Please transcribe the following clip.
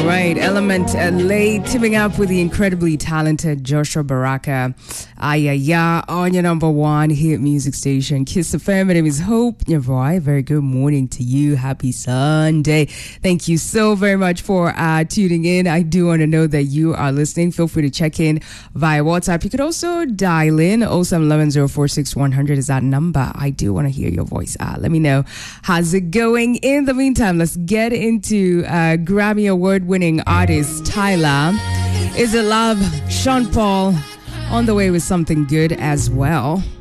right, Element LA teaming up with the incredibly talented Joshua Baraka. Ayaya on your number one hit music station, Kiss FM. My name is Hope Nyavoy. Very good morning to you. Happy Sunday. Thank you so very much for tuning in. I do want to know that you are listening. Feel free to check in via WhatsApp. You could also dial in 0711046100 is that number. I do want to hear your voice. Let me know. How's it going? In the meantime, let's get into Grammy Award-winning artist Tyla. Is It Love? Sean Paul on the way with something good as well.